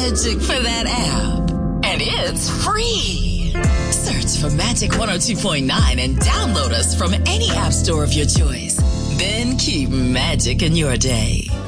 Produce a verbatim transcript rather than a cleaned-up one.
magic for that app. And it's free. Search for Magic one oh two point nine and download us from any app store of your choice. Then keep magic in your day.